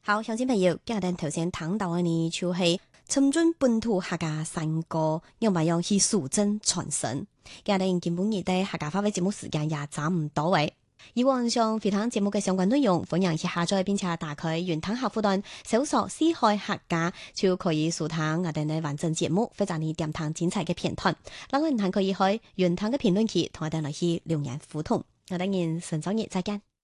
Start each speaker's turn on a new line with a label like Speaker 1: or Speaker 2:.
Speaker 1: 好，鄉親朋友，今日我哋頭先聽到嘅呢，就係深圳本土客家山歌，用埋用去數證傳承。今日我哋基本日嘅客家話嘅節目時間也差唔多位。以往上回聽節目嘅相關內容，歡迎去下載並且打開原聽客戶端，搜索四海客家就可以收聽我哋嘅完整節目，或者你點聽精彩嘅片段。另外，你可以去原聽嘅評論區同我哋來去留言互動。我哋人神週日再見。